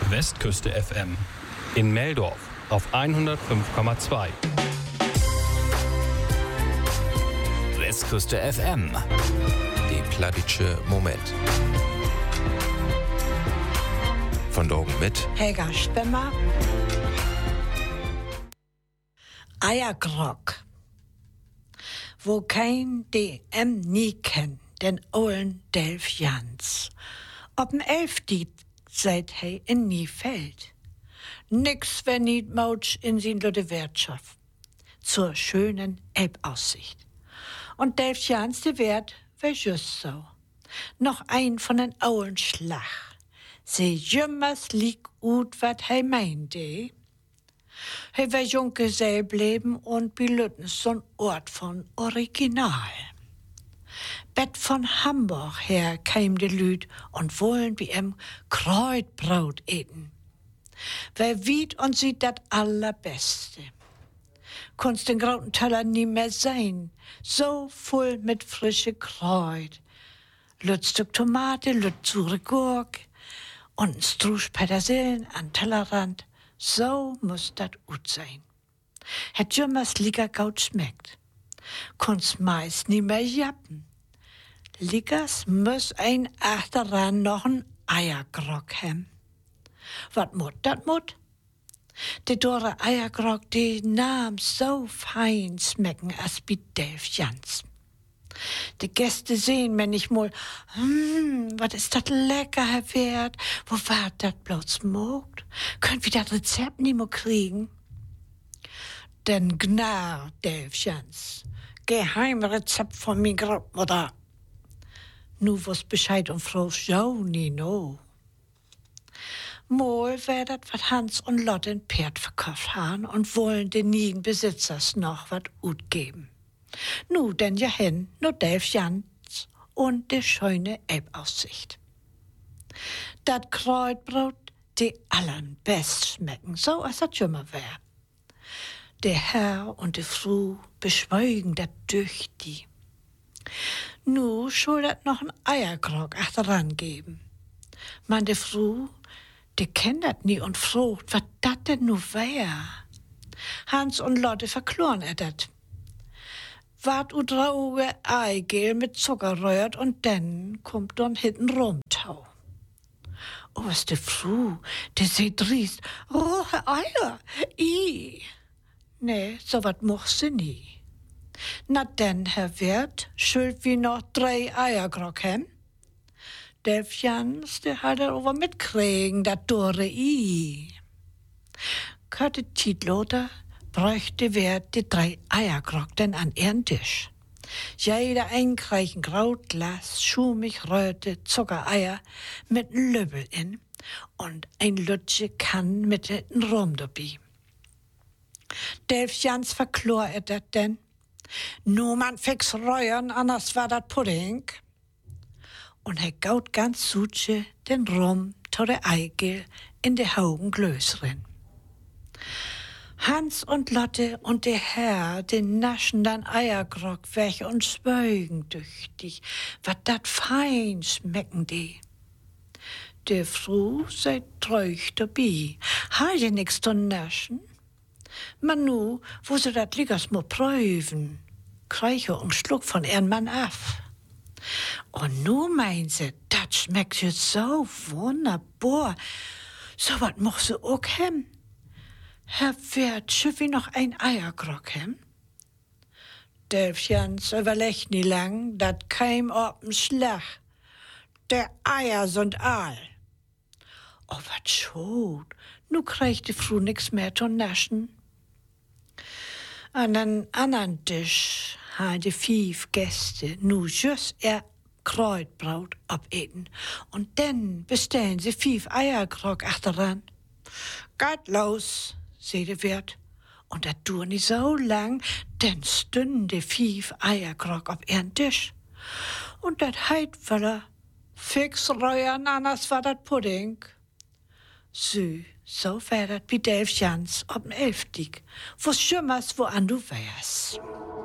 Westküste FM. In Meldorf auf 105,2. Westküste FM. Die Plattitsche Moment. Von Dorgen mit Helga Spemmer. Eiergrog. Wo kein DM nie kennt, den ollen Delf Jans. Ob'n Elfdiet seit hei in nie fällt. Nix, wenn niet mautsch in sin lüde Wirtschaft. Zur schönen Elbaussicht. Und Delf Jans, de Wert wär just so. Noch ein von den ollen Schlag. Se jümmers lieg ut, wat hei meinte. Hei wär Junggesell bleiben und belütten so'n Ort von Original. Bett von Hamburg her käm de Lüd und wollen wie em Kreutbrot eten. Wer wiet und sieht dat allerbeste. Kunst den grauten Teller nie mehr sein, so voll mit frische Kreut. Lüt Stück Tomate, lüt zure Gurk und ein Strusch Petersilien an Tellerrand. So muss dat ut sein. Het jümmers lieger gaut schmeckt. Kunst meist nie mehr jappen. Liggers muss ein achteran noch ein Eiergrog hem. Wat mut dat mut? De dore Eiergrog, die nahm so fein schmecken as bi Delf Jans. Die Gäste sehen mir nicht mal, was ist das lecker, Herr Wert? Wo war das bloß mogt? Könnt wir das Rezept nicht mehr kriegen? Denn gnar, Delf Jans, Geheimrezept von mir Großmutter. Nu was Bescheid und Frau Joni, no. Mal wär dat wat Hans und Lotte in Pferd verkauft haben und wollen den nigen Besitzers noch wat ut geben. Nu denn ja hin, nur Delf Jans und de schöne Elbaussicht. Dat Kreutbrot, die allen best schmecken, so als dat jümmer wär. Der Herr und de Fru beschweigen dat durch die. Nu schuld dat noch ein Eiergrog achteran geben. Man de Fru, de kennt dat nie und frucht, wat dat denn nu wär. Hans und Lotte verkloren dat. Wart u drauge Eigel mit Zucker rührt und dann kommt dann hinten Rumtau. Oh, was de Fru, de seht riest, rohe Eier, Nee, so wat moch se nie. Na denn, Herr Wirt, schuld wie noch 3 Eiergrog hem? Delf Jans, der hat er over mitkriegen, dat dore I. Kötte Tietloter bräuchte Wert die 3 Eiergrog denn an ihren Tisch. Jeder einkreichen Grautglas, schumig röte Zuckereier mit n Lübbel in und ein Lütsche kann mit den Rum dabei. Delf Jans verklor dat denn. Nu man fix reuern, anders war dat Pudding. Und er gaut ganz suche den Rum to de Eigel in de Haugen Glösrin. Hans und Lotte und der Herr, den naschen dann Eiergrog weg und schwögen tüchtig, wat dat fein schmecken die. Der Fru seid treuch dabei, ha je nix zu naschen? Man nu, wo se dat liegers mo prüfen, kreiche und schluck von ihren Mann af. Und nu meint se, dat schmeckt je so wunderbar, so wat moch se auch hem. Herr Wirt, schüff wie noch ein Eiergrog hem? Delf Jans überlegt nie lang, dat keim ob'n Schlag. Der Eier sind all. Oh, wat schot, nu kriegt die Fru nix mehr zu naschen. An den anderen Tisch haben die 5 Gäste nu just Kreutbrot abeten. Und dann bestellen sie 5 Eiergrog achteran. Geht los, sagt der Wirt. Und dat duurt nicht so lang, denn stünden die 5 Eiergrog auf ihren Tisch. Und dat heit will fix reuern, anders war dat Pudding. So wär dat wie Delf Jans ob'n Elfdiek, wo schimmers, wo an du wärst.